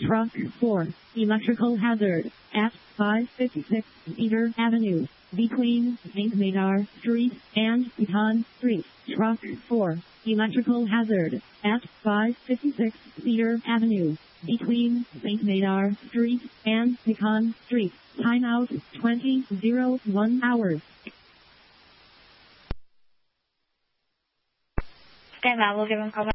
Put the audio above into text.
Truck 4, electrical hazard, at 556 Cedar Avenue, between St. Medard Street and Pecan Street. Truck 4, electrical hazard, at 556 Cedar Avenue, between St. Medard Street and Pecan Street. Timeout 20:01 hours. Stand by, we'll give him a call back.